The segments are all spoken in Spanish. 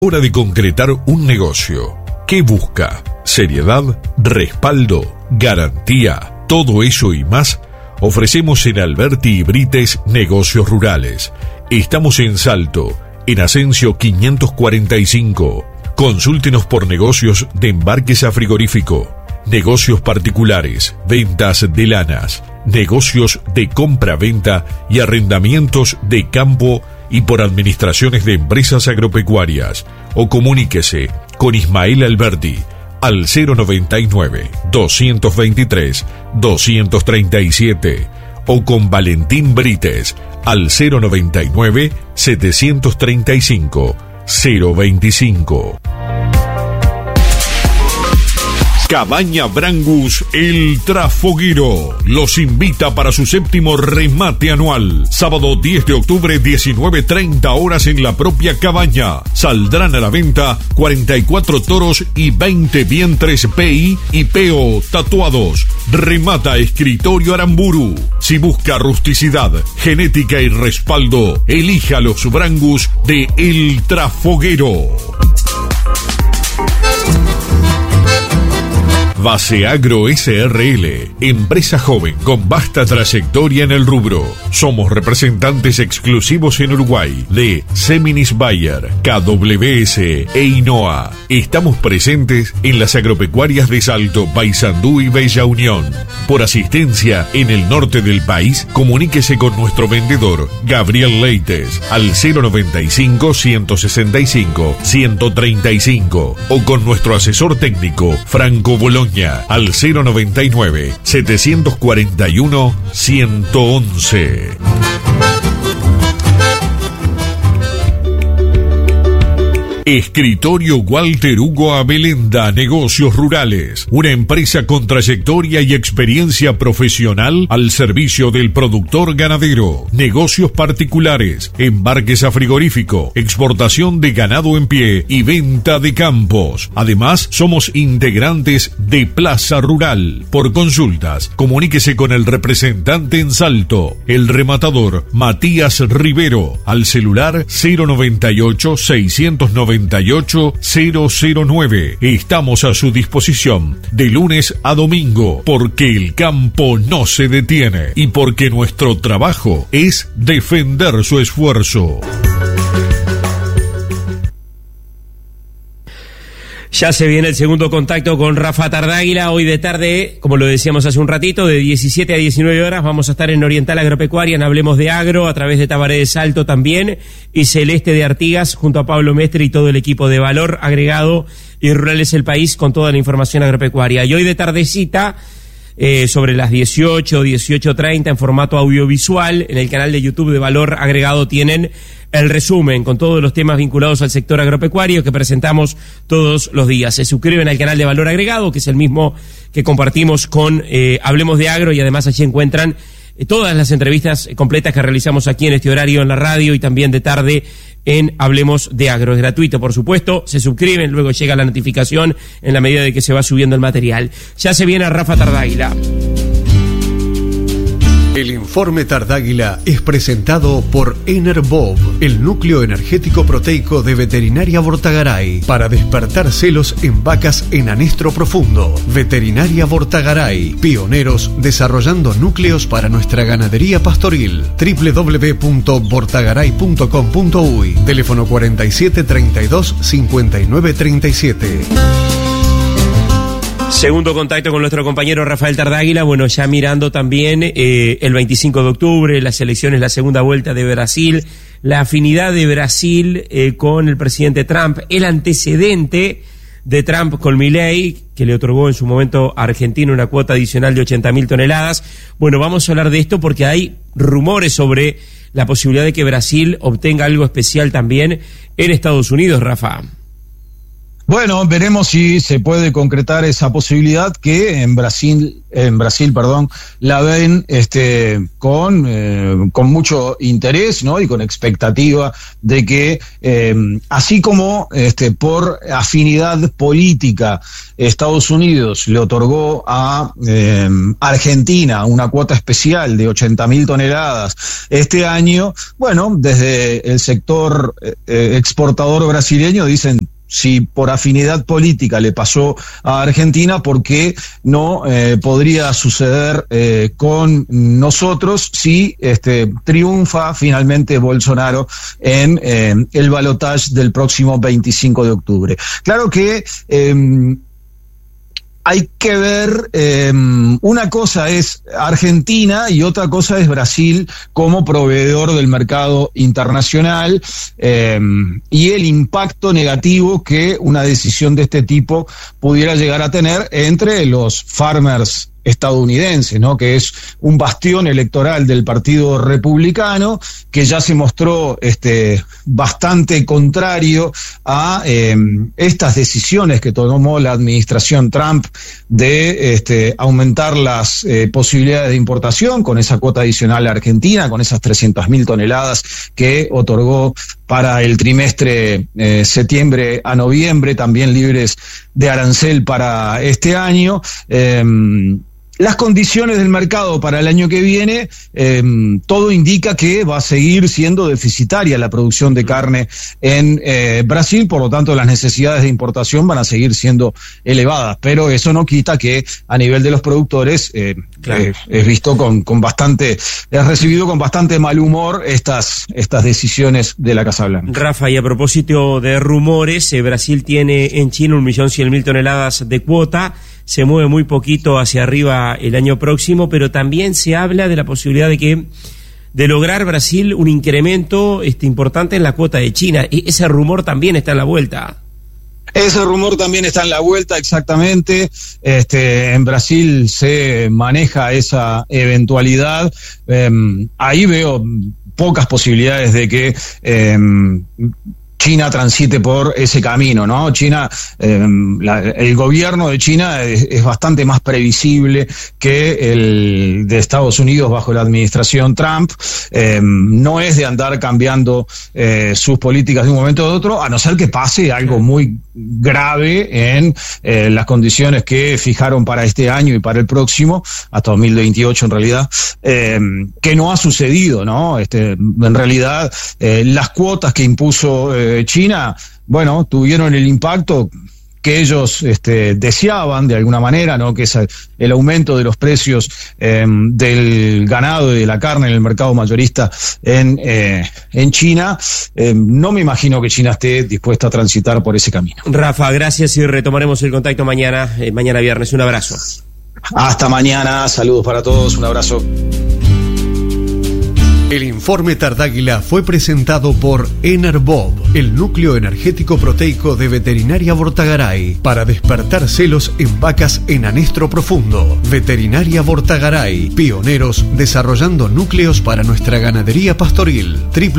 Hora de concretar un negocio. ¿Qué busca? Seriedad, respaldo, garantía, todo eso y más ofrecemos en Alberti y Brites Negocios Rurales. Estamos en Salto, en Asensio 545. Consúltenos por negocios de embarques a frigorífico, negocios particulares, ventas de lanas, negocios de compra-venta y arrendamientos de campo y por administraciones de empresas agropecuarias, o comuníquese con Ismael Alberti al 099-223-237 o con Valentín Brites al 099-735-025. Cabaña Brangus El Trafoguero los invita para su 7º remate anual. Sábado 10 de octubre, 19:30 horas en la propia cabaña. Saldrán a la venta 44 toros y 20 vientres PI y PO tatuados. Remata Escritorio Aramburu. Si busca rusticidad, genética y respaldo, elija los Brangus de El Trafoguero. Base Agro SRL, empresa joven con vasta trayectoria en el rubro. Somos representantes exclusivos en Uruguay de Seminis Bayer, KWS e INOA. Estamos presentes en las agropecuarias de Salto, Paysandú y Bella Unión. Por asistencia en el norte del país, comuníquese con nuestro vendedor Gabriel Leites al 095-165-135 o con nuestro asesor técnico Franco Boloña al 099-741-111. Escritorio Walter Hugo Abelenda, Negocios Rurales, una empresa con trayectoria y experiencia profesional al servicio del productor ganadero, negocios particulares, embarques a frigorífico, exportación de ganado en pie y venta de campos. Además, somos integrantes de Plaza Rural. Por consultas, comuníquese con el representante en Salto, el rematador Matías Rivero, al celular 098-698-009. Estamos a su disposición de lunes a domingo, porque el campo no se detiene y porque nuestro trabajo es defender su esfuerzo. Ya se viene el segundo contacto con Rafa Tardáguila. Hoy de tarde, como lo decíamos hace un ratito, de 17 a 19 horas vamos a estar en Oriental Agropecuaria, en Hablemos de Agro, a través de Tabaré de Salto también, y Celeste de Artigas, junto a Pablo Mestre y todo el equipo de Valor Agregado y Rurales El País, con toda la información agropecuaria. Y hoy de tardecita, sobre las 18:30, en formato audiovisual, en el canal de YouTube de Valor Agregado tienen el resumen con todos los temas vinculados al sector agropecuario que presentamos todos los días. Se suscriben al canal de Valor Agregado, que es el mismo que compartimos con Hablemos de Agro, y además allí encuentran todas las entrevistas completas que realizamos aquí en este horario en la radio y también de tarde en Hablemos de Agro. Es gratuito, por supuesto. Se suscriben, luego llega la notificación en la medida de que se va subiendo el material. Ya se viene a Rafa Tardáguila. El informe Tardáguila es presentado por Enerbov, el núcleo energético proteico de Veterinaria Bortagaray, para despertar celos en vacas en anestro profundo. Veterinaria Bortagaray, pioneros desarrollando núcleos para nuestra ganadería pastoril. www.bortagaray.com.uy, teléfono 47 32 59 37. Segundo contacto con nuestro compañero Rafael Tardáguila, bueno, ya mirando también el 25 de octubre, las elecciones, la segunda vuelta de Brasil, la afinidad de Brasil con el presidente Trump, el antecedente de Trump con Milei, que le otorgó en su momento a Argentina una cuota adicional de 80.000 toneladas. Bueno, vamos a hablar de esto porque hay rumores sobre la posibilidad de que Brasil obtenga algo especial también en Estados Unidos, Rafa. Bueno, veremos si se puede concretar esa posibilidad que en Brasil, la ven con mucho interés, ¿no? Y con expectativa de que así como por afinidad política Estados Unidos le otorgó a Argentina una cuota especial de 80.000 toneladas este año, bueno, desde el sector exportador brasileño dicen, si por afinidad política le pasó a Argentina, ¿por qué no podría suceder con nosotros si triunfa finalmente Bolsonaro en el balotaje del próximo 25 de octubre? Claro que hay que ver, una cosa es Argentina y otra cosa es Brasil como proveedor del mercado internacional, y el impacto negativo que una decisión de este tipo pudiera llegar a tener entre los farmers estadounidenses, ¿no? Que es un bastión electoral del Partido Republicano, que ya se mostró bastante contrario a estas decisiones que tomó la administración Trump de aumentar las posibilidades de importación con esa cuota adicional a Argentina, con esas 300.000 toneladas que otorgó para el trimestre septiembre a noviembre, también libres de arancel para este año. Las condiciones del mercado para el año que viene, todo indica que va a seguir siendo deficitaria la producción de carne en Brasil, por lo tanto las necesidades de importación van a seguir siendo elevadas, pero eso no quita que a nivel de los productores claro, es visto con bastante, es recibido con bastante mal humor estas decisiones de la Casa Blanca. Rafa, y a propósito de rumores, Brasil tiene en China 1.100.000 toneladas de cuota, se mueve muy poquito hacia arriba el año próximo, pero también se habla de la posibilidad de lograr Brasil un incremento importante en la cuota de China. Ese rumor también está en la vuelta. Ese rumor también está en la vuelta, exactamente. En Brasil se maneja esa eventualidad. Ahí veo pocas posibilidades de que China transite por ese camino, ¿no? China, el gobierno de China es bastante más previsible que el de Estados Unidos bajo la administración Trump. No es de andar cambiando sus políticas de un momento a otro, a no ser que pase algo muy grave en las condiciones que fijaron para este año y para el próximo, hasta 2028 en realidad, que no ha sucedido, ¿no? En realidad, las cuotas que impuso China, bueno, tuvieron el impacto que ellos deseaban de alguna manera, ¿no? Que es el aumento de los precios del ganado y de la carne en el mercado mayorista en China. No me imagino que China esté dispuesta a transitar por ese camino. Rafa, gracias y retomaremos el contacto mañana viernes. Un abrazo. Hasta mañana, saludos para todos, un abrazo. El informe Tardáguila fue presentado por Enerbob, el núcleo energético proteico de Veterinaria Vortagaray, para despertar celos en vacas en anestro profundo. Veterinaria Vortagaray, pioneros desarrollando núcleos para nuestra ganadería pastoril.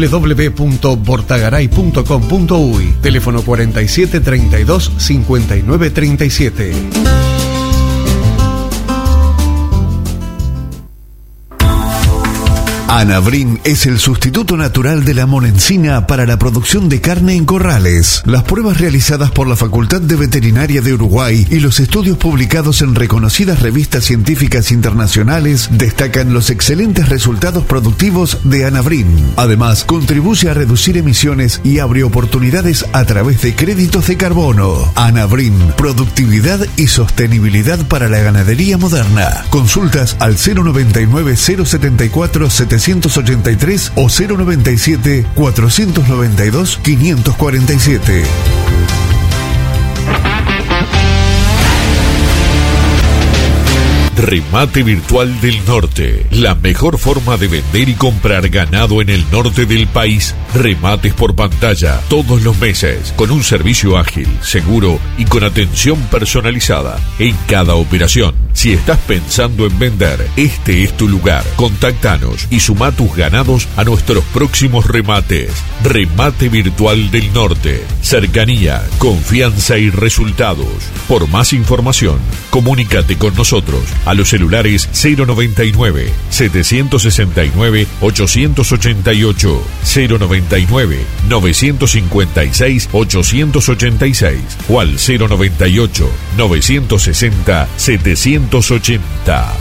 www.vortagaray.com.uy, teléfono 47 32 59 37. Anabrin es el sustituto natural de la monencina para la producción de carne en corrales. Las pruebas realizadas por la Facultad de Veterinaria de Uruguay y los estudios publicados en reconocidas revistas científicas internacionales destacan los excelentes resultados productivos de Anabrin. Además, contribuye a reducir emisiones y abre oportunidades a través de créditos de carbono. Anabrin, productividad y sostenibilidad para la ganadería moderna. Consultas al 099 074 783 o 097 492 547. Remate Virtual del Norte, la mejor forma de vender y comprar ganado en el norte del país. Remates por pantalla todos los meses, con un servicio ágil, seguro y con atención personalizada en cada operación. Si estás pensando en vender, este es tu lugar. Contáctanos y suma tus ganados a nuestros próximos remates. Remate Virtual del Norte. Cercanía, confianza y resultados. Por más información, comunícate con nosotros a los celulares 099 769 888, 099 956 886 o al 098 960 780.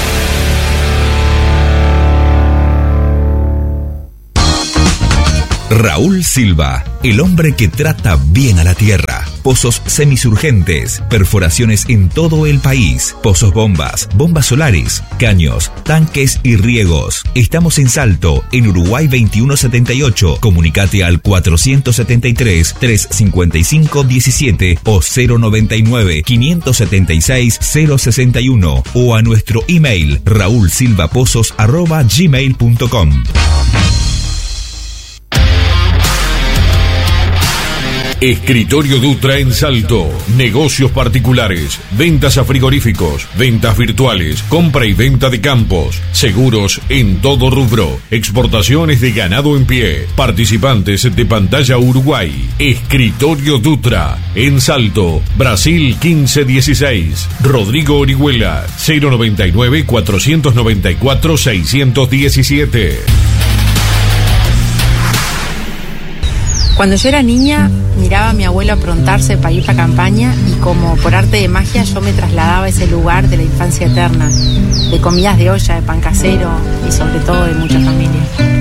Raúl Silva, el hombre que trata bien a la tierra. Pozos semisurgentes, perforaciones en todo el país, pozos bombas, bombas solares, caños, tanques y riegos. Estamos en Salto, en Uruguay 2178. Comunicate al 473-355-17 o 099-576-061 o a nuestro email raulsilvapozos@gmail.com. Escritorio Dutra en Salto. Negocios particulares, ventas a frigoríficos, ventas virtuales, compra y venta de campos, seguros en todo rubro, exportaciones de ganado en pie, participantes de Pantalla Uruguay. Escritorio Dutra en Salto, Brasil 1516. Rodrigo Orihuela, 099 494 617. Cuando yo era niña, miraba a mi abuelo aprontarse para ir para campaña y como por arte de magia yo me trasladaba a ese lugar de la infancia eterna, de comidas de olla, de pan casero y sobre todo de mucha familia.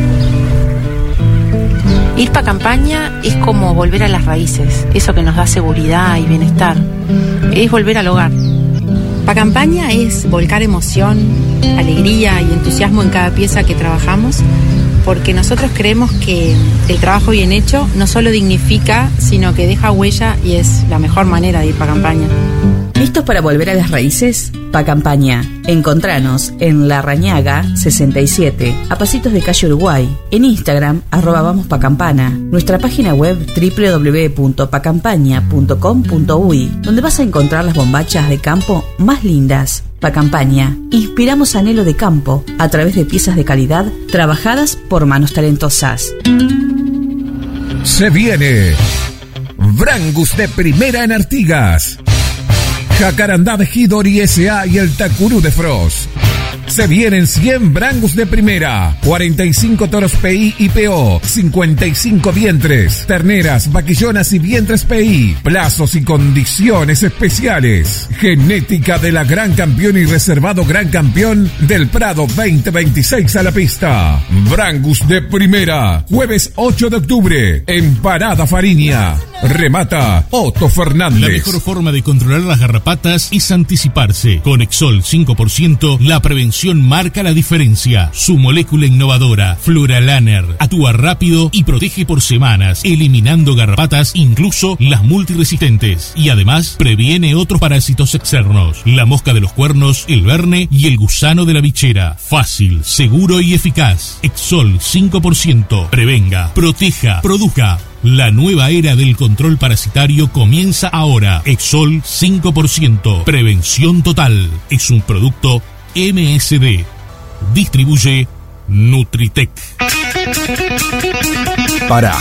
Ir para campaña es como volver a las raíces, eso que nos da seguridad y bienestar. Es volver al hogar. Pa' campaña es volcar emoción, alegría y entusiasmo en cada pieza que trabajamos, porque nosotros creemos que el trabajo bien hecho no solo dignifica, sino que deja huella y es la mejor manera de ir pa' campaña. ¿Listos para volver a las raíces? Pa' campaña. Encontranos en La Rañaga 67, a pasitos de calle Uruguay. En Instagram, @vamospacampana. Nuestra página web www.pacampaña.com.uy, donde vas a encontrar las bombachas de campo más lindas. Pa' campaña. Inspiramos anhelo de campo a través de piezas de calidad trabajadas por manos talentosas. Se viene Brangus de primera en Artigas, Jacarandá de Hidori S.A. y el Takuru de Frost. Se vienen 100 Brangus de primera, 45 toros PI y PO, 55 vientres, terneras, vaquillonas y vientres PI, plazos y condiciones especiales. Genética de la Gran Campeón y reservado Gran Campeón del Prado 2026 a la pista. Brangus de primera, jueves 8 de octubre, en Parada Fariña. Remata Otto Fernández. La mejor forma de controlar las garrapatas es anticiparse. Con Exol 5%, la prevención marca la diferencia. Su molécula innovadora, Fluralaner, actúa rápido y protege por semanas, eliminando garrapatas, incluso las multiresistentes. Y además, previene otros parásitos externos. La mosca de los cuernos, el verne y el gusano de la bichera. Fácil, seguro y eficaz. Exol 5%. Prevenga, proteja, produzca. La nueva era del control parasitario comienza ahora. Exol 5%. Prevención total. Es un producto MSD. Distribuye Nutritec. Para.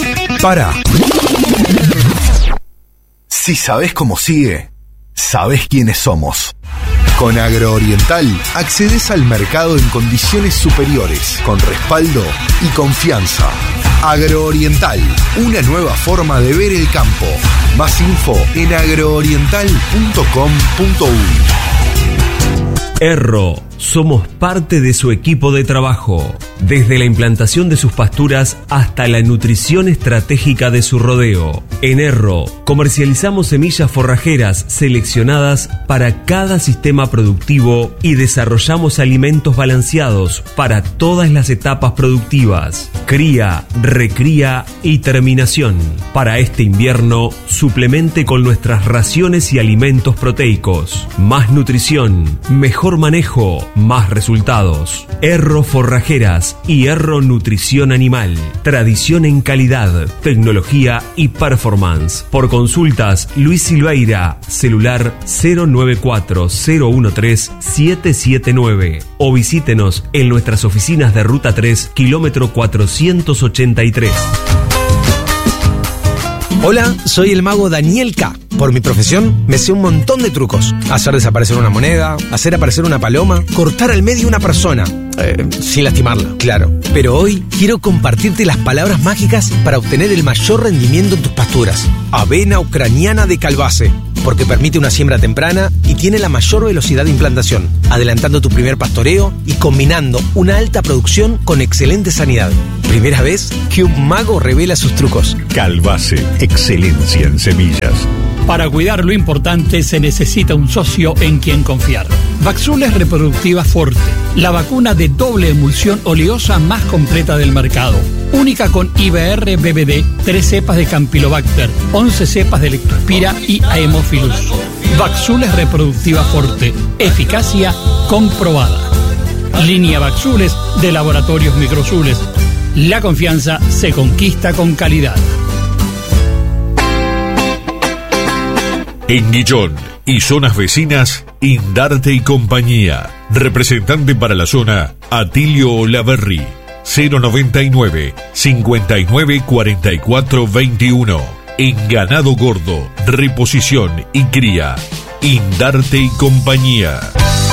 Si sabés cómo sigue, sabés quiénes somos. Con Agrooriental accedes al mercado en condiciones superiores, con respaldo y confianza. Agrooriental, una nueva forma de ver el campo. Más info en agrooriental.com.uy. Erro, somos parte de su equipo de trabajo. Desde la implantación de sus pasturas hasta la nutrición estratégica de su rodeo. En Erro, comercializamos semillas forrajeras seleccionadas para cada sistema productivo y desarrollamos alimentos balanceados para todas las etapas productivas. Cría, recría y terminación. Para este invierno, suplemente con nuestras raciones y alimentos proteicos. Más nutrición, mejor manejo, más resultados. Erro Forrajeras y Erro Nutrición Animal. Tradición en calidad, tecnología y performance. Por consultas, Luis Silveira, celular 094-013-779. O visítenos en nuestras oficinas de Ruta 3, kilómetro 483. Hola, soy el mago Daniel K. Por mi profesión, me sé un montón de trucos. Hacer desaparecer una moneda, hacer aparecer una paloma, cortar al medio una persona. Sin lastimarla, claro. Pero hoy quiero compartirte las palabras mágicas para obtener el mayor rendimiento en tus pasturas. Avena ucraniana de Calbase, porque permite una siembra temprana y tiene la mayor velocidad de implantación, adelantando tu primer pastoreo y combinando una alta producción con excelente sanidad. Primera vez que un mago revela sus trucos. Calbase, excelencia en semillas. Para cuidar lo importante se necesita un socio en quien confiar. Vaxules Reproductiva Forte, la vacuna de doble emulsión oleosa más completa del mercado. Única con IBR-BBD, 3 cepas de Campylobacter, 11 cepas de Lectospira y Haemophilus. Vaxules Reproductiva Forte, eficacia comprobada. Línea Vaxules de Laboratorios Microzules. La confianza se conquista con calidad. En Guillón y zonas vecinas, Indarte y compañía. Representante para la zona, Atilio Olaverri. 099 59 44 21. En ganado gordo, reposición y cría. Indarte y compañía.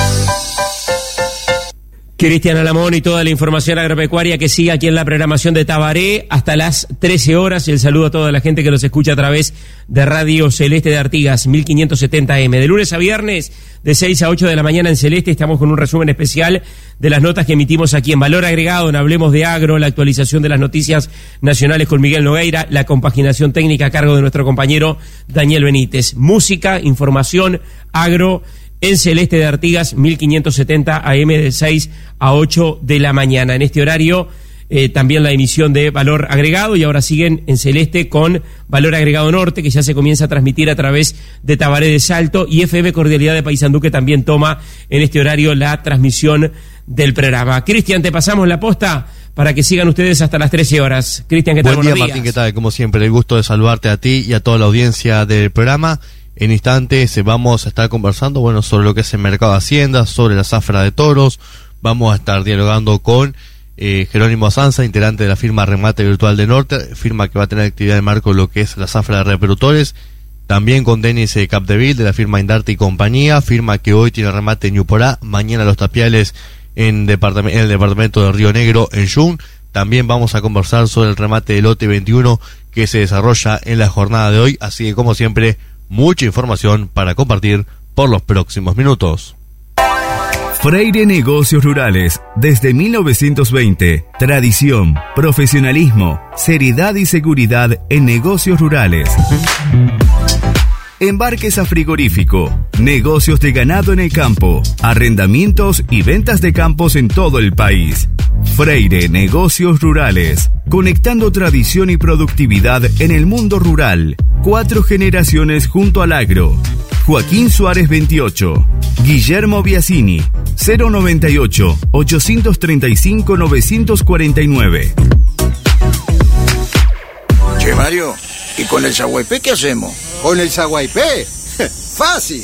Cristian Alamón y toda la información agropecuaria que sigue aquí en la programación de Tabaré hasta las 13 horas. El saludo a toda la gente que nos escucha a través de Radio Celeste de Artigas, 1570 AM. De lunes a viernes, de 6 a 8 de la mañana en Celeste, estamos con un resumen especial de las notas que emitimos aquí en Valor Agregado, en Hablemos de Agro, la actualización de las noticias nacionales con Miguel Nogueira, la compaginación técnica a cargo de nuestro compañero Daniel Benítez. Música, información, agro, en Celeste de Artigas, 1570 AM de 6 a 8 de la mañana. En este horario también la emisión de Valor Agregado y ahora siguen en Celeste con Valor Agregado Norte, que ya se comienza a transmitir a través de Tabaré de Salto, y FM Cordialidad de Paysandú, que también toma en este horario la transmisión del programa. Cristian, te pasamos la posta para que sigan ustedes hasta las 13 horas. Cristian, ¿qué tal? Buen día, Martín, ¿qué tal? Como siempre, el gusto de saludarte a ti y a toda la audiencia del programa. En instantes vamos a estar conversando, sobre lo que es el mercado de Hacienda, sobre la zafra de toros. Vamos a estar dialogando con Jerónimo Sanza, integrante de la firma Remate Virtual de Norte, firma que va a tener actividad en marco de lo que es la zafra de reproductores. También con Denis Capdeville, de la firma Indarte y compañía, firma que hoy tiene remate en Ñuporá, mañana Los Tapiales en el departamento de Río Negro, en Jun. También vamos a conversar sobre el remate del lote 21 que se desarrolla en la jornada de hoy, así que como siempre, mucha información para compartir por los próximos minutos. Freire Negocios Rurales, desde 1920. Tradición, profesionalismo, seriedad y seguridad en negocios rurales. Embarques a frigorífico, negocios de ganado en el campo, arrendamientos y ventas de campos en todo el país. Freire Negocios Rurales, conectando tradición y productividad en el mundo rural. 4 generaciones junto al agro. Joaquín Suárez 28, Guillermo Biasini, 098-835-949. Che, Mario, ¿y con el Saguaypé qué hacemos? ¿Con el Saguaypé? ¡Fácil!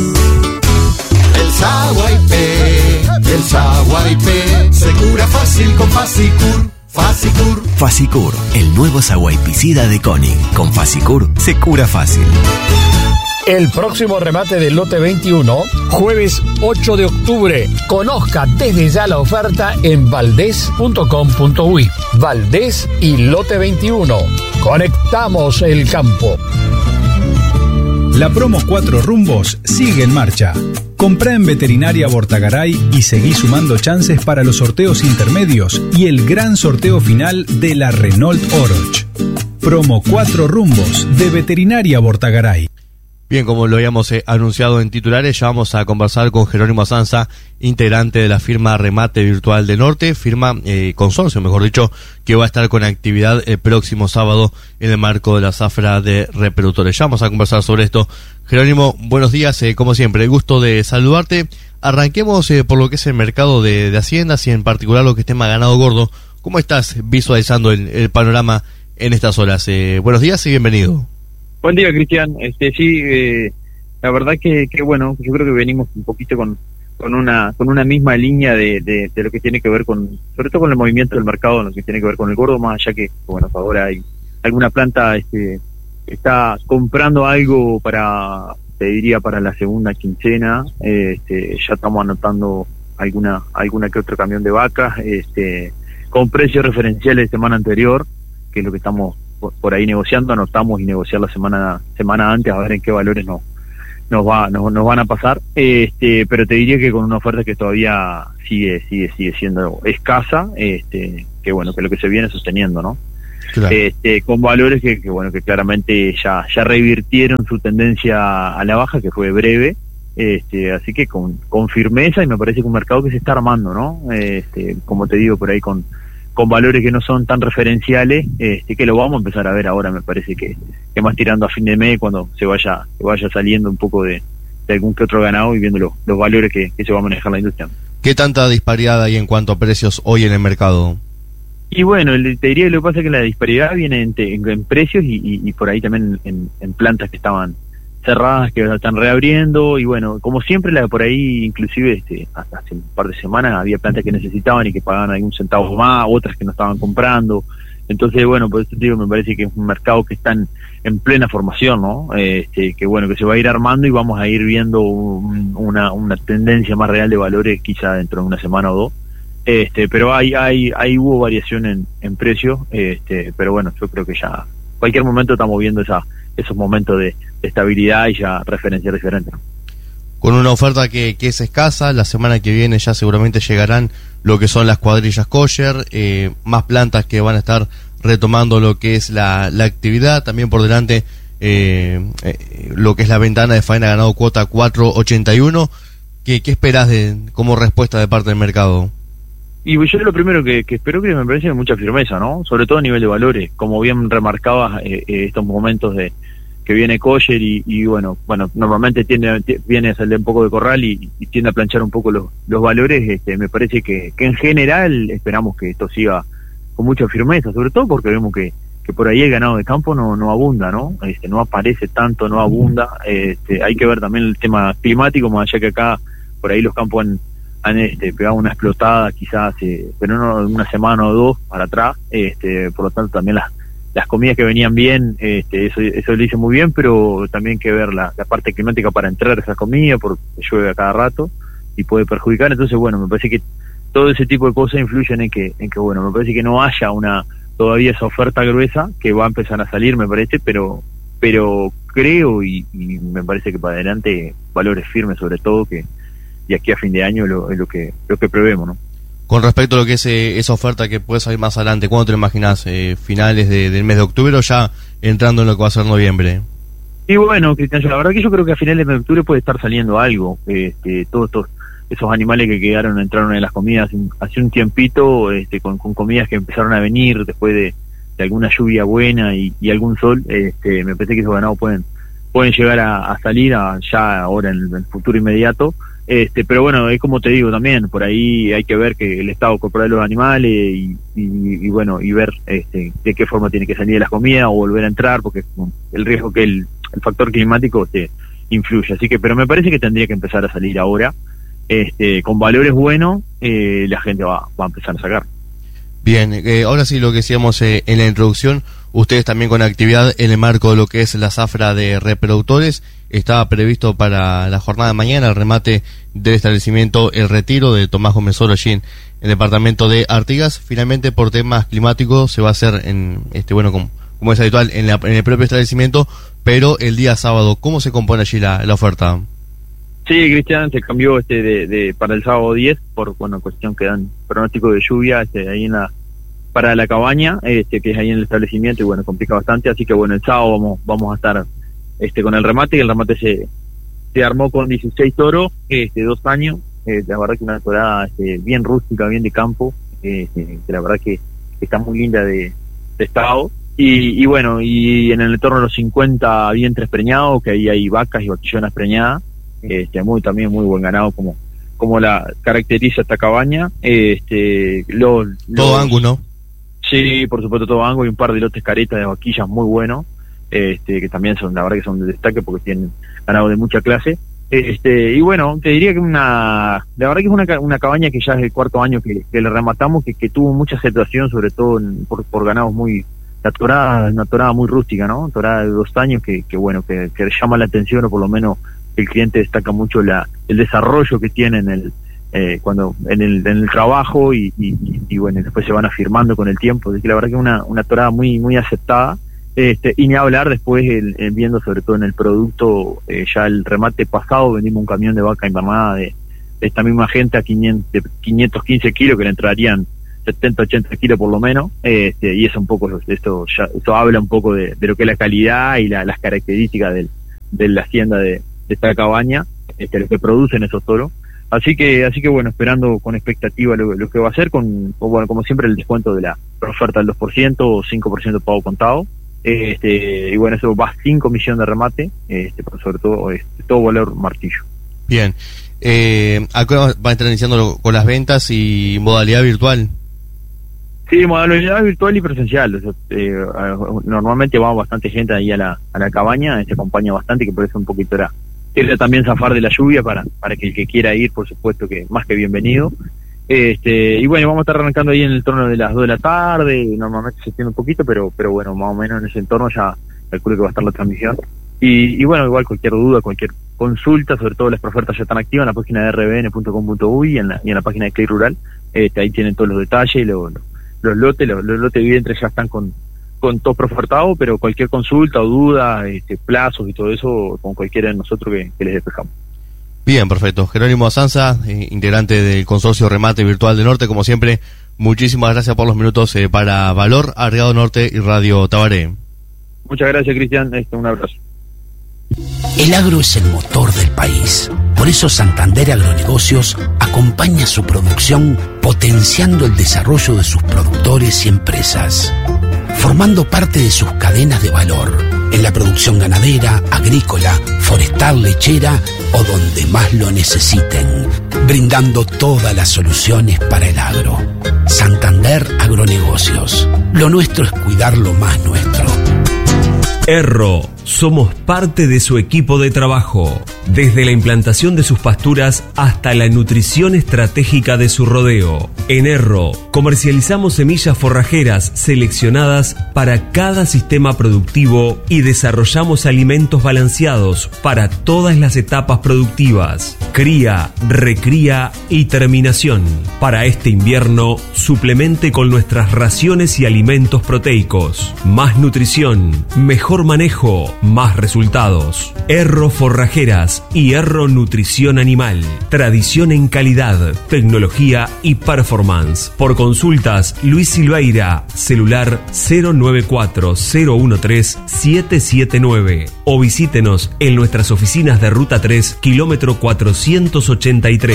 El Saguaypé se cura fácil con Fasicur. Fasicur, el nuevo saguaypicida de CONIC. Con Fasicur se cura fácil. El próximo remate del lote 21, jueves 8 de octubre. Conozca desde ya la oferta en valdés.com.uy. Valdés y lote 21. Conectamos el campo. La promo 4 rumbos sigue en marcha. Comprá en Veterinaria Bortagaray y seguí sumando chances para los sorteos intermedios y el gran sorteo final de la Renault Oroch. Promo 4 rumbos de Veterinaria Bortagaray. Bien, como lo habíamos anunciado en titulares, ya vamos a conversar con Jerónimo Sanza, integrante de la firma Remate Virtual de Norte, firma consorcio, mejor dicho, que va a estar con actividad el próximo sábado en el marco de la zafra de reproductores. Ya vamos a conversar sobre esto. Jerónimo, buenos días, como siempre, el gusto de saludarte. Arranquemos por lo que es el mercado de haciendas y en particular lo que es tema ganado gordo. ¿Cómo estás visualizando el panorama en estas horas? Buenos días y bienvenido. Buen día, Cristian. La verdad que bueno, yo creo que venimos un poquito con una misma línea de lo que tiene que ver sobre todo con el movimiento del mercado, lo que tiene que ver con el gordo, más allá que, bueno, ahora hay alguna planta está comprando algo te diría para la segunda quincena, ya estamos anotando alguna que otro camión de vacas, con precios referenciales de semana anterior, que es lo que estamos por ahí negociando, anotamos y negociar la semana antes a ver en qué valores nos van a pasar, pero te diría que con una oferta que todavía sigue siendo escasa, que bueno, que lo que se viene sosteniendo, ¿no? Claro. Con valores que claramente ya revirtieron su tendencia a la baja, que fue breve, así que con firmeza, y me parece que un mercado que se está armando, ¿no? Como te digo, por ahí con valores que no son tan referenciales, que lo vamos a empezar a ver ahora, me parece que más tirando a fin de mes, cuando se vaya saliendo un poco de algún que otro ganado y viendo los valores que se va a manejar la industria. ¿Qué tanta disparidad hay en cuanto a precios hoy en el mercado? Y bueno, te diría que lo que pasa es que la disparidad viene en precios y por ahí también en plantas que estaban cerradas, que están reabriendo, y bueno, como siempre por ahí, inclusive hasta hace un par de semanas había plantas que necesitaban y que pagaban algún centavo más, otras que no estaban comprando. Entonces, bueno, por eso te digo, me parece que es un mercado que está en plena formación, ¿no? Que bueno, que se va a ir armando y vamos a ir viendo una tendencia más real de valores quizá dentro de una semana o dos. Pero ahí hubo variación en precios, pero bueno, yo creo que ya cualquier momento estamos viendo esos momentos de estabilidad y ya referencias diferentes, ¿no? Con una oferta que es escasa, la semana que viene ya seguramente llegarán lo que son las cuadrillas kosher, más plantas que van a estar retomando lo que es la actividad, también por delante lo que es la ventana de faena ganado cuota 481. ¿Qué esperás como respuesta de parte del mercado? Y yo lo primero que espero, que me parece mucha firmeza, ¿no? Sobre todo a nivel de valores, como bien remarcabas, estos momentos que viene kosher y bueno, normalmente viene a salir un poco de corral y tiende a planchar un poco los valores. Me parece que en general esperamos que esto siga con mucha firmeza, sobre todo porque vemos que por ahí el ganado de campo no abunda, ¿no? No aparece tanto, no abunda. Hay que ver también el tema climático, más allá que acá por ahí los campos han pegado una explotada quizás, pero no una semana o dos para atrás, por lo tanto también las comidas que venían bien, eso lo hice muy bien, pero también hay que ver la parte climática para entrar a esa comida, porque llueve a cada rato y puede perjudicar. Entonces, bueno, me parece que todo ese tipo de cosas influyen en que bueno, me parece que no haya todavía esa oferta gruesa que va a empezar a salir, me parece, pero creo y me parece que para adelante valores firmes, sobre todo, que y aquí a fin de año es lo que prevemos, ¿no? Con respecto a lo que es esa oferta que puede salir más adelante, ¿cuándo te lo imaginas? ¿Finales del mes de octubre o ya entrando en lo que va a ser noviembre? Y bueno, Cristian, la verdad que yo creo que a finales de octubre puede estar saliendo algo. Todos esos animales que entraron en las comidas hace un tiempito, con comidas que empezaron a venir después de alguna lluvia buena y algún sol, me parece que esos ganados pueden llegar a salir ya ahora en el futuro inmediato. Pero bueno, es como te digo también, por ahí hay que ver que el estado corporal de los animales y bueno, y ver de qué forma tiene que salir de las comidas o volver a entrar, porque el riesgo que el factor climático influye. Así que, pero me parece que tendría que empezar a salir ahora, con valores buenos, la gente va a empezar a sacar. Bien, ahora sí, lo que decíamos en la introducción, ustedes también con actividad en el marco de lo que es la zafra de reproductores. Estaba previsto para la jornada de mañana el remate del establecimiento El Retiro de Tomás Gómez Oro allí en el departamento de Artigas. Finalmente, por temas climáticos, se va a hacer como es habitual en el propio establecimiento, pero el día sábado, ¿cómo se compone allí la oferta? Sí, Cristian, se cambió para el sábado 10 por cuestión que dan pronóstico de lluvia ahí para la cabaña, que es ahí en el establecimiento, y complica bastante, así que el sábado vamos a estar con el remate, y el remate se armó con 16 toros, 2 años, la verdad que una torada bien rústica, bien de campo, la verdad que está muy linda de estado, y en el entorno de los 50 vientres preñados, que ahí hay vacas y vaquillonas preñadas, también muy buen ganado como la caracteriza esta cabaña, todo Angus, ¿no? Sí, por supuesto todo Angus, y un par de lotes caretas de vaquillas muy buenos, que también la verdad que son de destaque porque tienen ganado de mucha clase, y te diría que la verdad que es una cabaña que ya es el 4º año que le rematamos, que tuvo mucha aceptación, sobre todo por ganados la torada, una torada muy rústica, ¿no? Torada de 2 años que llama la atención, o por lo menos el cliente destaca mucho el desarrollo que tiene en el trabajo, y después se van afirmando con el tiempo. Así que la verdad que es una torada muy muy aceptada, y ni hablar después viendo sobre todo en el producto, ya el remate pasado vendimos un camión de vaca invernada de esta misma gente a 515 kilos, que le entrarían 70-80 kilos por lo menos, y eso un poco, esto habla un poco de lo que es la calidad y las características de la hacienda de esta cabaña, lo que producen esos toros. Así que esperando con expectativa lo que va a hacer, como siempre el descuento de la oferta del 2% o 5% pago contado, eso va a 5 millones de remate, pero sobre todo todo valor martillo. Bien, acá va a estar iniciando con las ventas y modalidad virtual. Sí, modalidad virtual y presencial. Normalmente va bastante gente ahí a la cabaña, se acompaña bastante, que por eso un poquito quiere también zafar de la lluvia para que el que quiera ir, por supuesto que más que bienvenido. Vamos a estar arrancando ahí en el torno de las 2 de la tarde, normalmente se extiende un poquito, pero más o menos en ese entorno ya calculo que va a estar la transmisión. Y igual cualquier duda, cualquier consulta, sobre todo las ofertas ya están activas en la página de rbn.com.uy y en la página de Clay Rural, ahí tienen todos los detalles, los lotes evidentes ya están con todo preofertado, pero cualquier consulta o duda, plazos y todo eso, con cualquiera de nosotros que les despejamos. Bien, perfecto. Jerónimo Azanza, integrante del Consorcio Remate Virtual del Norte, como siempre, muchísimas gracias por los minutos para Valor, Agregado Norte y Radio Tabaré. Muchas gracias, Cristian, un abrazo. El agro es el motor del país. Por eso Santander Agronegocios acompaña su producción potenciando el desarrollo de sus productores y empresas, formando parte de sus cadenas de valor en la producción ganadera, agrícola, forestal, lechera o donde más lo necesiten, brindando todas las soluciones para el agro. Santander Agronegocios. Lo nuestro es cuidar lo más nuestro. Erro, somos parte de su equipo de trabajo, desde la implantación de sus pasturas hasta la nutrición estratégica de su rodeo. En Erro, comercializamos semillas forrajeras seleccionadas para cada sistema productivo y desarrollamos alimentos balanceados para todas las etapas productivas: cría, recría y terminación. Para este invierno, suplemente con nuestras raciones y alimentos proteicos. Más nutrición, mejor manejo, más resultados. Erro Forrajeras y Erro Nutrición Animal. Tradición en calidad, tecnología y performance. Por consultas, Luis Silveira, celular 094-013-779. O visítenos en nuestras oficinas de Ruta 3, kilómetro 483.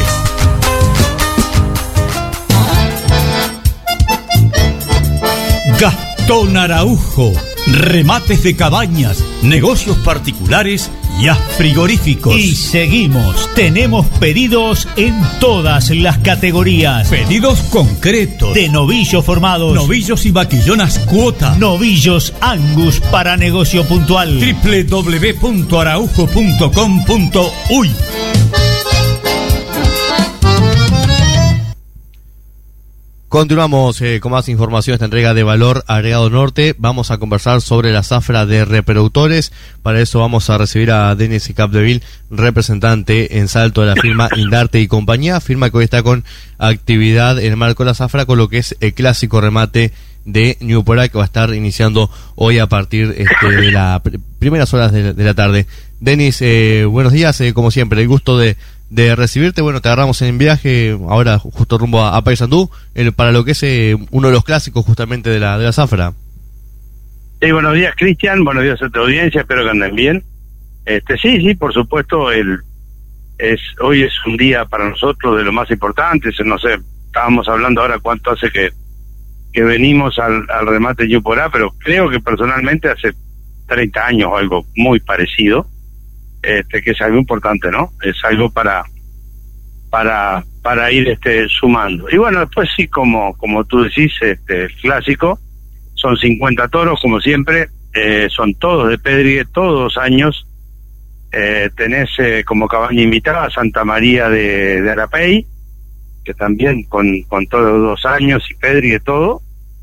Gastón Araujo, remates de cabañas, negocios particulares y a frigoríficos. Y seguimos, tenemos pedidos en todas las categorías. Pedidos concretos. De novillos formados. Novillos y vaquillonas cuota. Novillos Angus para negocio puntual. www.araujo.com.uy. Continuamos con más información, esta entrega de Valor Agregado Norte. Vamos a conversar sobre la zafra de reproductores. Para eso vamos a recibir a Denis Capdeville, representante en Salto de la firma Indarte y compañía, firma que hoy está con actividad en el marco de la zafra con lo que es el clásico remate de Ñuporá, que va a estar iniciando hoy a partir de las primeras horas de la tarde. Denis, buenos días, como siempre, el gusto de recibirte. Bueno, te agarramos en viaje ahora justo rumbo a Paysandú, para lo que es uno de los clásicos justamente de la zafra. Sí, buenos días, Cristian, buenos días a tu audiencia, espero que anden bien. Sí, por supuesto, hoy es un día para nosotros de lo más importante. No sé, estábamos hablando ahora cuánto hace que venimos al remate Ñuporá, pero creo que personalmente hace 30 años o algo muy parecido, que es algo importante, ¿no? Es algo para ir sumando. Y bueno, después sí, como tú decís, el clásico, son 50 toros, como siempre, son todos de Pedrigue, todos 2 años. Tenés como cabaña invitada a Santa María de Arapey, que también con todos 2 años, y Pedrigue todo.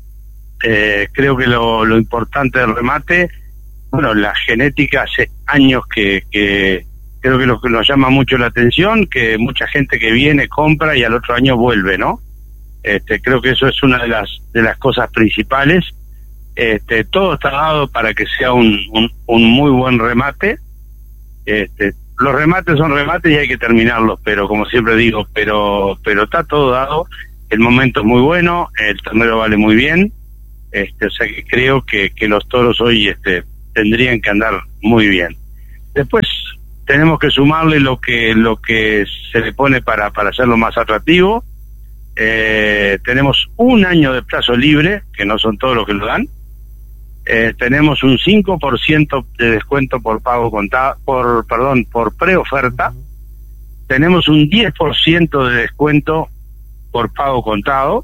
Creo que lo importante del remate, bueno, la genética hace años que creo que lo que nos llama mucho la atención, que mucha gente que viene, compra y al otro año vuelve, ¿no? Creo que eso es una de las cosas principales. Todo está dado para que sea un muy buen remate. Los remates son remates y hay que terminarlos, pero como siempre digo, pero está todo dado. El momento es muy bueno, el ternero vale muy bien, o sea que creo que los toros hoy tendrían que andar muy bien. Después tenemos que sumarle lo que se le pone para hacerlo más atractivo. Tenemos 1 año de plazo libre, que no son todos los que lo dan. Tenemos un 5% de descuento por pago contado, por preoferta. Tenemos un 10% de descuento por pago contado.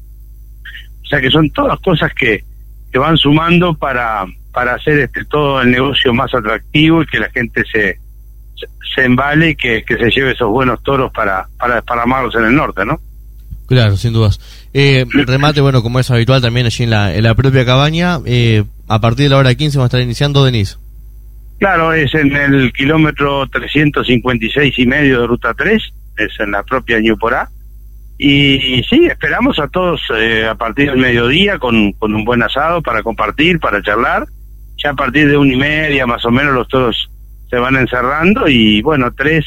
O sea que son todas cosas que van sumando para hacer todo el negocio más atractivo y que la gente se embale y que se lleve esos buenos toros para desparramarlos en el norte, ¿no? Claro, sin dudas. Remate, bueno, como es habitual también allí en la propia cabaña, a partir de la hora 15 va a estar iniciando, Denis. Claro, es en el kilómetro 356,5 de Ruta 3, es en la propia Ñuporá. Y sí, esperamos a todos a partir del mediodía con un buen asado para compartir, para charlar. Ya a partir de 1:30 más o menos los toros se van encerrando y bueno, 3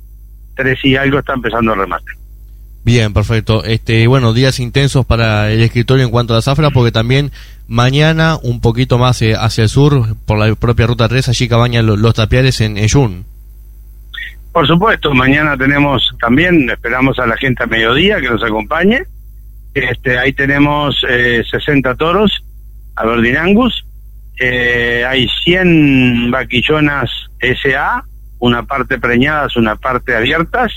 y algo está empezando el remate. Bien, perfecto. Bueno, días intensos para el escritorio en cuanto a la zafra, porque también mañana un poquito más hacia el sur, por la propia Ruta 3, allí cabañan los tapiales en Yun. Por supuesto, mañana tenemos también, esperamos a la gente a mediodía que nos acompañe. Ahí tenemos 60 toros, Aberdeen Angus, hay 100 vaquillonas SA, una parte preñadas, una parte abiertas,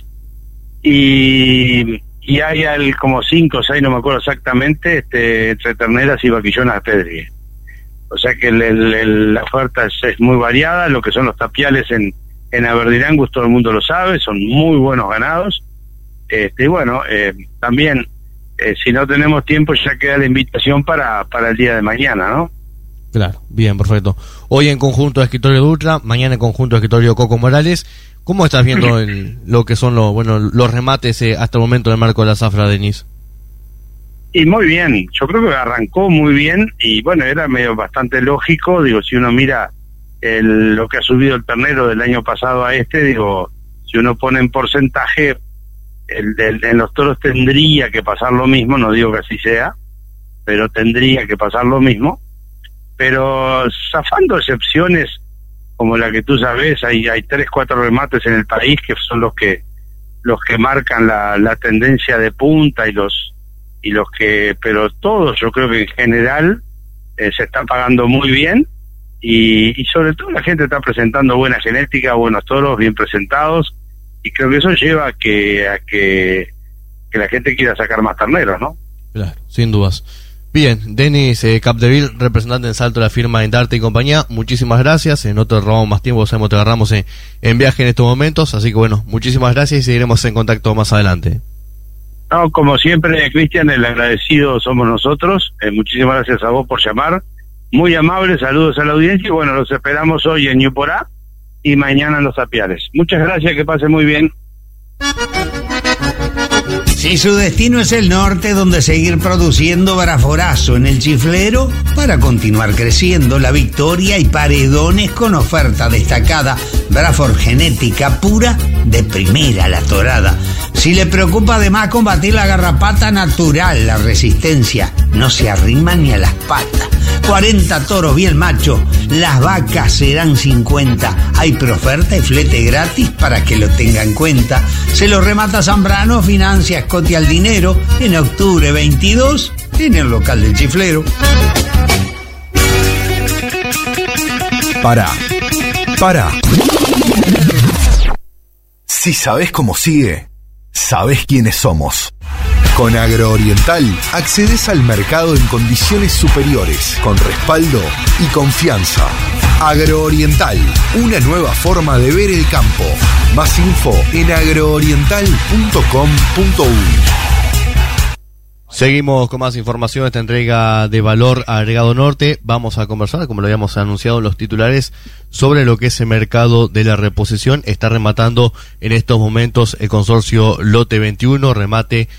y hay como 5 o 6, no me acuerdo exactamente, entre terneras y vaquillonas de Pedrigue. O sea que la oferta es muy variada. Lo que son los tapiales en Aberdeen Angus, todo el mundo lo sabe, son muy buenos ganados. Y bueno, también, si no tenemos tiempo, ya queda la invitación para el día de mañana, ¿no? Claro, bien, perfecto. Hoy en conjunto de Escritorio Dutra, mañana en conjunto de Escritorio Coco Morales. ¿Cómo estás viendo lo que son los remates hasta el momento del marco de la zafra, Denis? Y muy bien, yo creo que arrancó muy bien y bueno, era medio bastante lógico, digo, si uno mira lo que ha subido el ternero del año pasado a digo, si uno pone en porcentaje, en los toros tendría que pasar lo mismo, no digo que así sea, pero tendría que pasar lo mismo, pero zafando excepciones como la que tú sabes, hay 3-4 remates en el país que son los que marcan la tendencia de punta y los que, pero todos yo creo que en general se están pagando muy bien y sobre todo la gente está presentando buena genética, buenos toros bien presentados y creo que eso lleva a que la gente quiera sacar más terneros, ¿no? Claro, sin dudas. Bien, Denis Capdeville, representante en Salto de la firma Endarte y compañía, muchísimas gracias. No te robamos más tiempo, sabemos que te agarramos en viaje en estos momentos, así que bueno, muchísimas gracias y seguiremos en contacto más adelante. No, como siempre, Cristian, el agradecido somos nosotros. Muchísimas gracias a vos por llamar. Muy amable, saludos a la audiencia y bueno, los esperamos hoy en Ñuporá y mañana en Los Tapiales. Muchas gracias, que pase muy bien. Si su destino es el norte, donde seguir produciendo Braforazo en el Chiflero para continuar creciendo, La Victoria y Paredones con oferta destacada. Brafor genética pura, de primera la torada. Si le preocupa además combatir la garrapata natural, la resistencia no se arrima ni a las patas. 40 toros bien macho, las vacas serán 50. Hay preoferta y flete gratis para que lo tenga en cuenta. Se lo remata Zambrano, financia Scotty al dinero, en octubre 22, en el local del Chiflero. Para. Si sabés cómo sigue, sabés quiénes somos. Con Agrooriental accedes al mercado en condiciones superiores, con respaldo y confianza. Agrooriental, una nueva forma de ver el campo. Más info en agrooriental.com.uy. Seguimos con más información, esta entrega de Valor Agregado Norte. Vamos a conversar, como lo habíamos anunciado en los titulares, sobre lo que es el mercado de la reposición. Está rematando en estos momentos el consorcio Lote 21, remate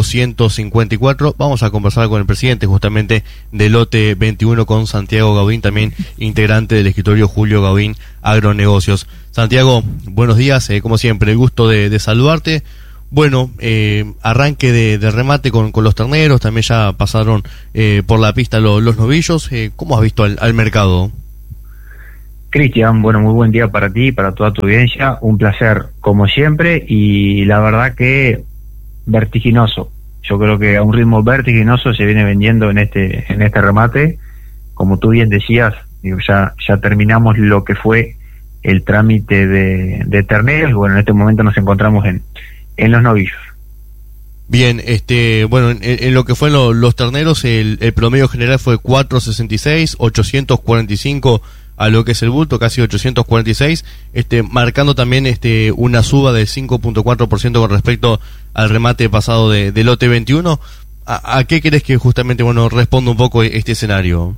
254. Vamos a conversar con el presidente justamente de Lote 21, con Santiago Gaudín, también integrante del escritorio Julio Gaudín Agronegocios. Santiago, buenos días, como siempre, el gusto de saludarte. Bueno, arranque de remate con los terneros, también ya pasaron por la pista los novillos. ¿Cómo has visto al mercado? Cristian, bueno, muy buen día para ti y para toda tu audiencia. Un placer, como siempre, y la verdad que vertiginoso. Yo creo que a un ritmo vertiginoso se viene vendiendo en este remate. Como tú bien decías, digo, ya terminamos lo que fue el trámite de terneros, y bueno, en este momento nos encontramos en los novillos. Bien, bueno, en lo que fue los terneros, el promedio general fue 466, 845 a lo que es el bulto, casi 846, marcando también una suba del 5.4% con respecto al remate pasado de Lote 21. ¿A qué crees que justamente, bueno, responde un poco este escenario?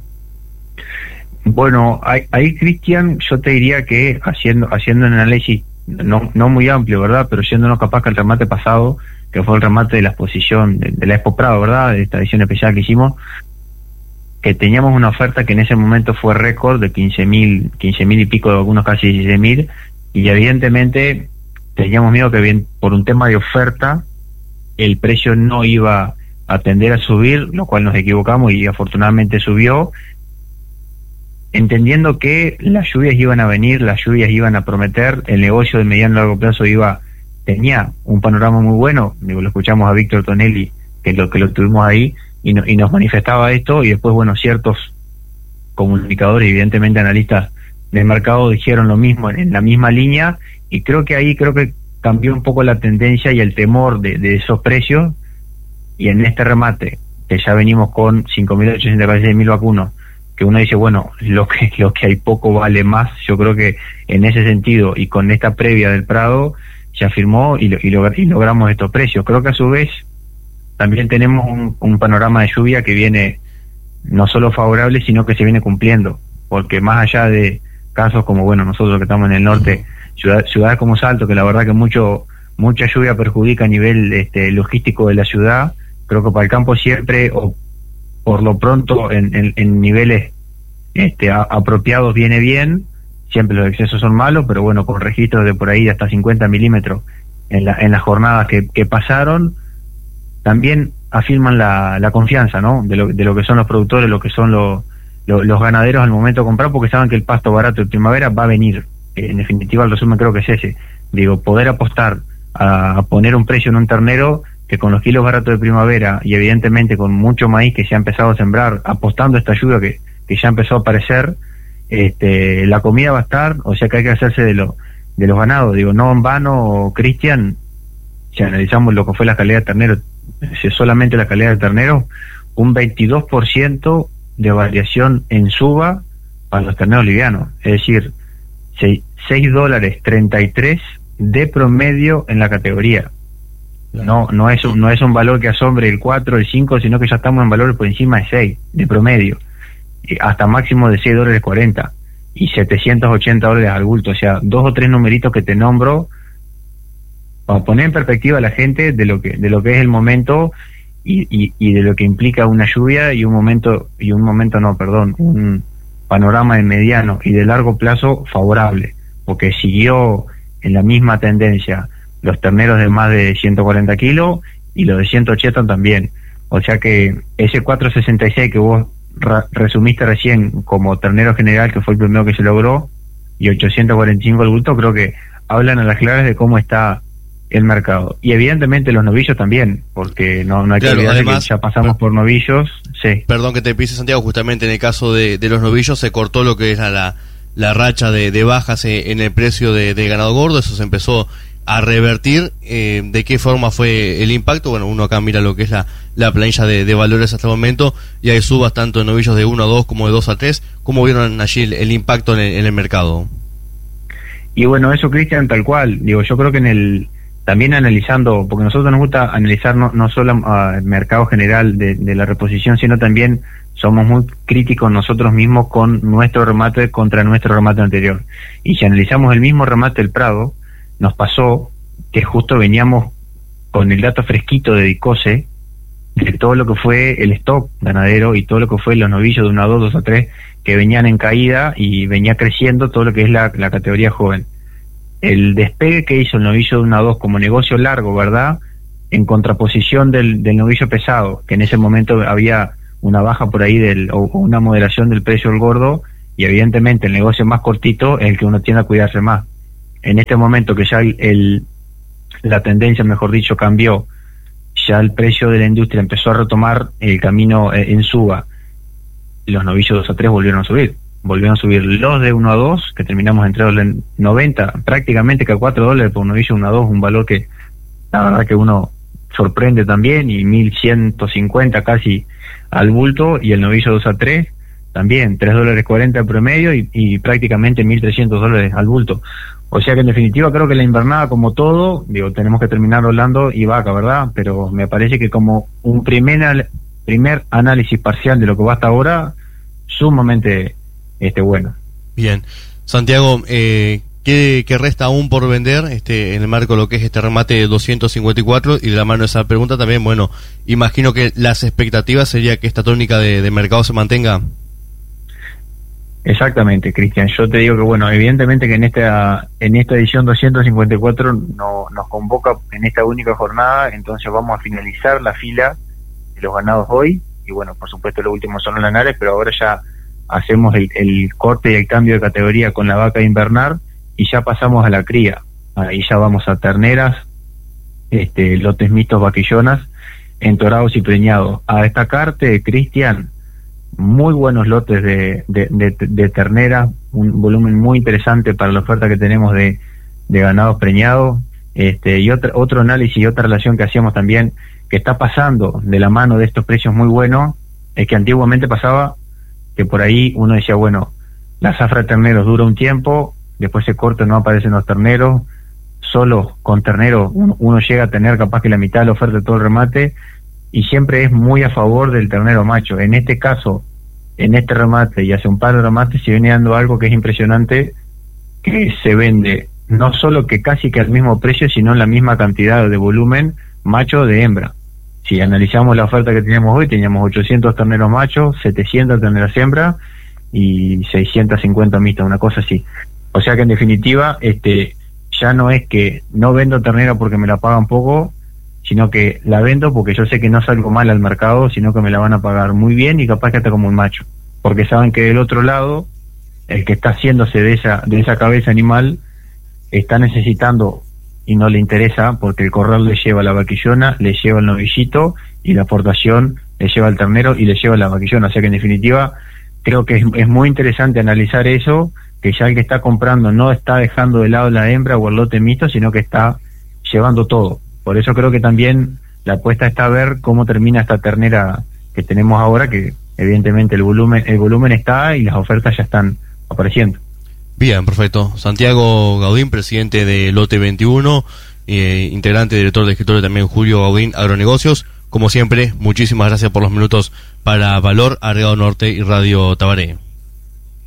Bueno, ahí Cristian, yo te diría que haciendo un análisis no muy amplio, ¿verdad? Pero yéndonos capaz que el remate pasado, que fue el remate de la exposición de la Expo Prado, ¿verdad? De esta edición especial que hicimos, que teníamos una oferta que en ese momento fue récord de 15.000 y pico, de algunos casi 16.000, y evidentemente teníamos miedo que bien por un tema de oferta el precio no iba a tender a subir, lo cual nos equivocamos y afortunadamente subió, entendiendo que las lluvias iban a venir, las lluvias iban a prometer, el negocio de mediano y largo plazo tenía un panorama muy bueno. Digo, lo escuchamos a Víctor Tonelli, que lo tuvimos ahí, y nos manifestaba esto, y después, bueno, ciertos comunicadores, evidentemente analistas de mercado, dijeron lo mismo, en la misma línea, y creo que cambió un poco la tendencia y el temor de esos precios, y en este remate, que ya venimos con 5.800, casi 6.000 vacunos, que uno dice, bueno, lo que hay poco vale más. Yo creo que en ese sentido, y con esta previa del Prado, se afirmó y logramos estos precios. Creo que a su vez también tenemos un panorama de lluvia que viene no solo favorable, sino que se viene cumpliendo, porque más allá de casos como, bueno, nosotros que estamos en el norte, ciudades como Salto, que la verdad que mucha lluvia perjudica a nivel logístico de la ciudad, creo que para el campo siempre, o por lo pronto en niveles apropiados viene bien. Siempre los excesos son malos, pero bueno, con registros de por ahí de hasta 50 milímetros en las jornadas que pasaron, también afirman la confianza, ¿no? de lo que son los productores, lo que son los ganaderos al momento de comprar, porque saben que el pasto barato de primavera va a venir. En definitiva, el resumen creo que es ese. Digo, poder apostar a poner un precio en un ternero que con los kilos baratos de primavera, y evidentemente con mucho maíz que se ha empezado a sembrar, apostando a esta lluvia que ya empezó a aparecer, la comida va a estar, o sea que hay que hacerse de los ganados. Digo, no en vano, Cristian, si analizamos lo que fue la calidad de ternero, si solamente la calidad de ternero, un 22% de variación en suba para los terneros livianos, es decir, $6.33 de promedio en la categoría. No es un valor que asombre el 4, el 5, sino que ya estamos en valores por encima de 6 de promedio, hasta máximo de $6.40 y $780 al bulto. O sea, 2 o 3 numeritos que te nombro poner en perspectiva a la gente de lo que es el momento y de lo que implica una lluvia un panorama de mediano y de largo plazo favorable, porque siguió en la misma tendencia los terneros de más de 140 kilos y los de 180 también. O sea que ese 466 que vos resumiste recién como ternero general, que fue el primero que se logró, y 845 el bulto, creo que hablan a las claras de cómo está el mercado. Y evidentemente los novillos también, porque no hay que olvidar que ya pasamos por novillos. Sí. Perdón que te pise, Santiago, justamente en el caso de los novillos se cortó lo que es la racha de bajas en el precio de ganado gordo. Eso se empezó a revertir. ¿De qué forma fue el impacto? Bueno, uno acá mira lo que es la planilla de valores hasta el momento, y hay subas tanto en novillos de 1 a 2 como de 2 a 3. ¿Cómo vieron allí el impacto en el mercado? Y bueno, eso, Cristian, tal cual. Digo, yo creo que también analizando, porque a nosotros nos gusta analizar no solo el mercado general de la reposición, sino también somos muy críticos nosotros mismos con nuestro remate contra nuestro remate anterior. Y si analizamos el mismo remate del Prado, nos pasó que justo veníamos con el dato fresquito de Dicose, de todo lo que fue el stock ganadero y todo lo que fue los novillos de 1 a 2, 2 a 3, que venían en caída y venía creciendo todo lo que es la categoría joven. El despegue que hizo el novillo de 1 a 2 como negocio largo, ¿verdad?, en contraposición del novillo pesado, que en ese momento había una baja por ahí o una moderación del precio del gordo, y evidentemente el negocio más cortito es el que uno tiende a cuidarse más. En este momento que ya la tendencia, mejor dicho, cambió, ya el precio de la industria empezó a retomar el camino en suba, los novillos 2 a 3 volvieron a subir los de 1 a 2, que terminamos entre $3.90, prácticamente que a $4 por un novillo 1 a 2, un valor que la verdad que uno sorprende también, y 1.150 casi al bulto, y el novillo 2 a 3 también $3.40 en promedio y prácticamente $1.300 al bulto. O sea que en definitiva creo que la invernada, como todo, tenemos que terminar hablando y vaca, ¿verdad? Pero me parece que como un primer análisis parcial de lo que va hasta ahora, sumamente bueno. Bien. Santiago, ¿qué resta aún por vender en el marco de lo que es este remate de 254? Y de la mano de esa pregunta también, bueno, imagino que las expectativas sería que esta tónica de mercado se mantenga. Exactamente, Cristian. Yo te digo que, bueno, evidentemente que en esta edición 254 nos convoca en esta única jornada, entonces vamos a finalizar la fila de los ganados hoy, y bueno, por supuesto los últimos son los lanares, pero ahora ya hacemos el corte y el cambio de categoría con la vaca de invernar, y ya pasamos a la cría. Ahí ya vamos a terneras, lotes mixtos, vaquillonas, entorados y preñados. A destacarte, Cristian, muy buenos lotes de ternera, un volumen muy interesante para la oferta que tenemos de ganados preñados, y otro análisis y otra relación que hacíamos también, que está pasando de la mano de estos precios muy buenos, es que antiguamente pasaba que por ahí uno decía, bueno, la zafra de terneros dura un tiempo, después se corta, no aparecen los terneros, solo con ternero uno llega a tener capaz que la mitad de la oferta de todo el remate, y siempre es muy a favor del ternero macho. En este caso, en este remate y hace un par de remates, se viene dando algo que es impresionante, que se vende no solo que casi que al mismo precio, sino en la misma cantidad de volumen macho de hembra. Si analizamos la oferta que teníamos hoy, teníamos 800 terneros machos, 700 terneras hembra y 650 mixtas, una cosa así. O sea que en definitiva, ya no es que no vendo ternera porque me la pagan poco, sino que la vendo porque yo sé que no salgo mal al mercado, sino que me la van a pagar muy bien y capaz que hasta como un macho, porque saben que del otro lado, el que está haciéndose de esa cabeza animal, está necesitando y no le interesa, porque el corral le lleva la vaquillona, le lleva el novillito, y la exportación le lleva el ternero y le lleva la vaquillona. O sea que en definitiva creo que es muy interesante analizar eso, que ya el que está comprando no está dejando de lado la hembra o el lote mixto, sino que está llevando todo. Por eso creo que también la apuesta está a ver cómo termina esta ternera que tenemos ahora, que evidentemente el volumen está y las ofertas ya están apareciendo. Bien, perfecto. Santiago Gaudín, presidente de Lote 21, integrante, director de escritorio también Julio Gaudín, Agronegocios. Como siempre, muchísimas gracias por los minutos para Valor, Agregado Norte y Radio Tabaré.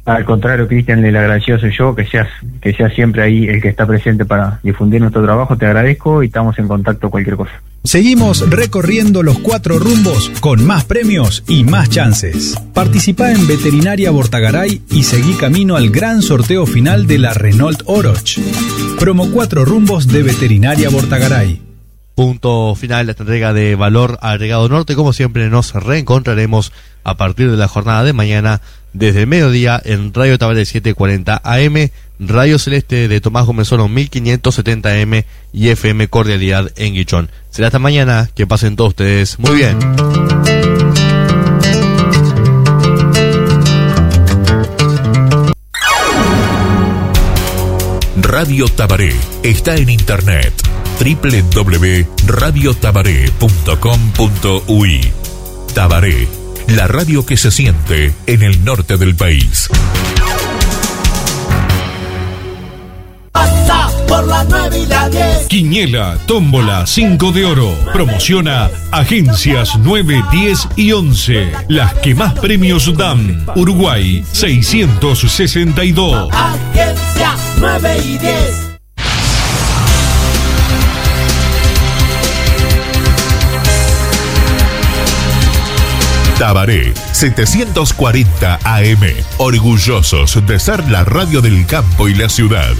Al contrario, Cristian, el agradecido soy yo, que seas siempre ahí el que está presente para difundir nuestro trabajo. Te agradezco y estamos en contacto cualquier cosa. Seguimos recorriendo los 4 rumbos con más premios y más chances. Participá en Veterinaria Bortagaray y seguí camino al gran sorteo final de la Renault Oroch. Promo 4 rumbos de Veterinaria Bortagaray. Punto final de esta entrega de Valor Agregado Norte. Como siempre, nos reencontraremos a partir de la jornada de mañana desde el mediodía en Radio Tabaré 740 AM, Radio Celeste de Tomás Gómez Solo 1570 AM y FM Cordialidad en Guichón. Será hasta mañana, que pasen todos ustedes muy bien. Radio Tabaré está en internet www.radiotabaré.com.uy. Tabaré, la radio que se siente en el norte del país. Pasa por la 9 y la 10. Quiniela, tómbola, 5 de oro. Promociona Agencias 9, 10 y 11. Las que más premios dan. Uruguay, 662. Agencia 9 y 10. Tabaré 740 AM, orgullosos de ser la radio del campo y la ciudad.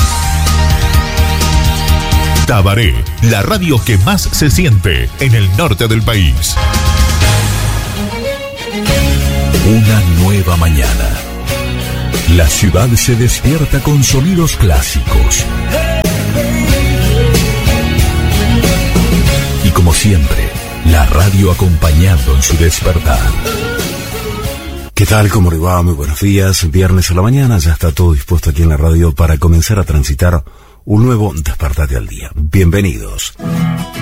Tabaré, la radio que más se siente en el norte del país. Una nueva mañana. La ciudad se despierta con sonidos clásicos. Y como siempre, la radio acompañando en su despertar. ¿Qué tal? ¿Cómo le va? Muy buenos días. Viernes a la mañana, ya está todo dispuesto aquí en la radio para comenzar a transitar un nuevo Despertate al Día. Bienvenidos.